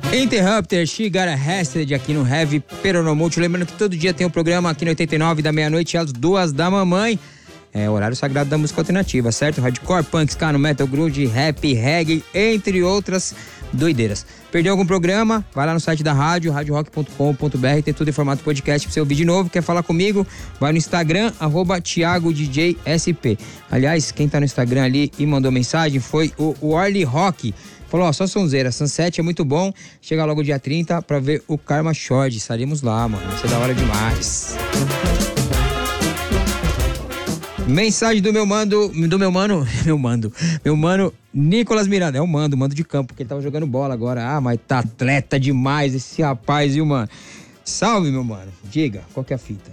Interrupter, She Got Arrested aqui no Heavy Peronomútil. Lembrando que todo dia tem um programa aqui no 89 da meia-noite às 2 da mamãe. É horário sagrado da música alternativa, certo? Hardcore, punk, ska, no metal, grunge, rap, reggae, entre outras doideiras. Perdeu algum programa? Vai lá no site da rádio, radiorock.com.br, tem tudo em formato podcast pra você ouvir de novo. Quer falar comigo? Vai no Instagram, @ThiagoDJSP. Aliás, quem tá no Instagram ali e mandou mensagem foi o Orly Rock. Falou, ó, só sonzeira, Sunset é muito bom. Chega logo dia 30 pra ver o Karma Short. Estaremos lá, mano. Vai ser da hora demais. Mensagem do meu mano Nicolas Miranda. É o mando de campo, porque ele tava jogando bola agora. Ah, mas tá atleta demais esse rapaz, viu, mano? Salve, meu mano. Diga, qual que é a fita?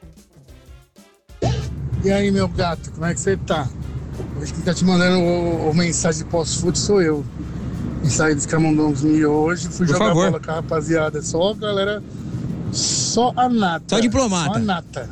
E aí, meu gato, como é que você tá? Hoje quem tá te mandando o mensagem de pós-fute sou eu. Saí dos Camundongos hoje, fui Por jogar favor. bola com a rapaziada. Só a galera, só a nata. Só diplomata. Só a nata.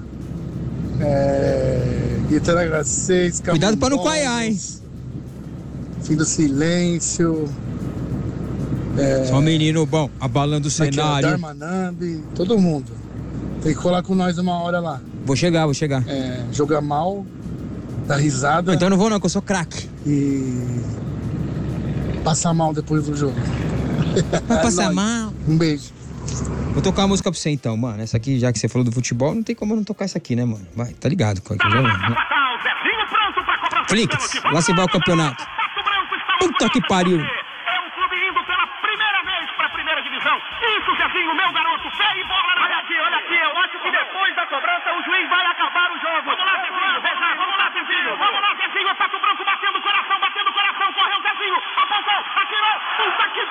Guitarra H6, Cuidado pra não coiar, hein? Fim do Silêncio. Só um menino bom, abalando o cenário. Darmanambi, todo mundo. Tem que colar com nós uma hora lá. Vou chegar. Jogar mal, dar risada. Então eu não vou não, que eu sou craque. E passar mal depois do jogo. Vai passar mal. Um beijo. Vou tocar uma música pra você então, mano. Essa aqui, já que você falou do futebol, não tem como eu não tocar essa aqui, né, mano? Vai, tá ligado? Que eu já... Flix, lá se vai o campeonato. Puta que pariu. É um clube indo pela primeira vez pra primeira divisão. Isso, Zezinho, meu garoto. Fé e bola. Olha aqui. Eu acho que depois da cobrança o juiz vai acabar o jogo. Vamos lá, Zezinho. Vamos lá, Zezinho. Pato Branco batendo o coração. Correu o Zezinho. Apontou. Atirou. Puta que